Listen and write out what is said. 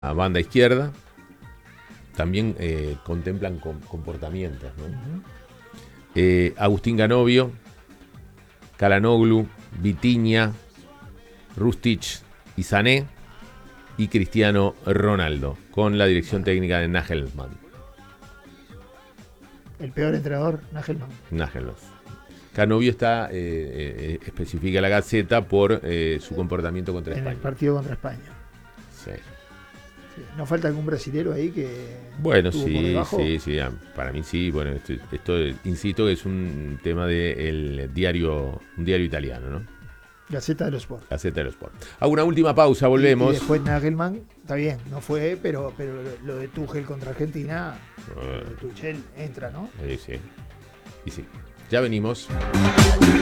a banda izquierda. También contemplan comportamientos, ¿no? Agustín Ganovio, Calhanoglu, Vitinha, Rustich y Sané, y Cristiano Ronaldo, con la dirección técnica de Nagelsmann. El peor entrenador, Nagelsmann. Canovio está, especifica la Gaceta, por su comportamiento contra España. En el partido contra España. Sí. Sí. ¿No falta algún brasilero ahí que... Bueno, sí, para mí sí. Bueno, esto insisto que es un tema del diario, un diario italiano, ¿no? Gaceta de los Sport. Gaceta de los Sport. Hago una última pausa, volvemos. Y después Nagelsmann, está bien, no fue, pero lo de Tuchel contra Argentina, Tuchel entra, ¿no? Sí. Y sí. Ya venimos.